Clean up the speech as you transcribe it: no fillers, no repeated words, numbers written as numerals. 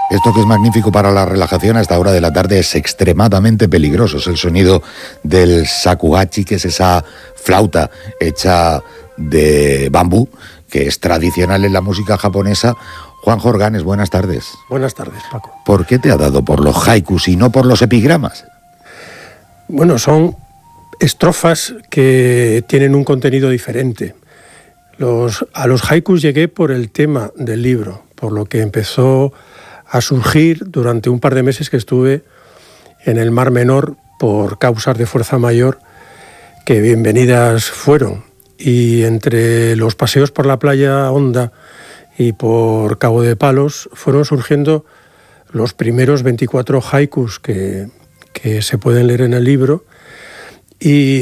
Esto que es magnífico para la relajación a esta hora de la tarde es extremadamente peligroso. Es el sonido del shakuhachi, que es esa flauta hecha de bambú, que es tradicional en la música japonesa. Juanjo Organes, buenas tardes. Buenas tardes, Paco. ¿Por qué te ha dado por los haikus y no por los epigramas? Bueno, son estrofas que tienen un contenido diferente. A los haikus llegué por el tema del libro, por lo que empezó a surgir durante un par de meses que estuve en el Mar Menor por causas de fuerza mayor, que bienvenidas fueron. Y entre los paseos por la playa Honda y por Cabo de Palos fueron surgiendo los primeros 24 haikus que se pueden leer en el libro. Y